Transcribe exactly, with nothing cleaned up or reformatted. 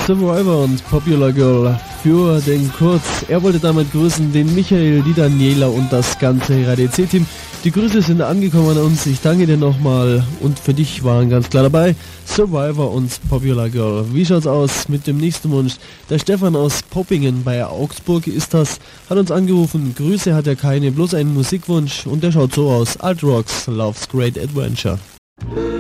Survivor und Popular Girl für den Kurz. Er wollte damit grüßen den Michael, die Daniela und das ganze R A D C-Team. Die Grüße sind angekommen an uns. Ich danke dir nochmal und für dich waren ganz klar dabei Survivor und Popular Girl. Wie schaut's aus mit dem nächsten Wunsch? Der Stefan aus Poppingen bei Augsburg ist das, hat uns angerufen. Grüße hat er keine, bloß einen Musikwunsch und der schaut so aus. Alt Rocks, Love's Great Adventure.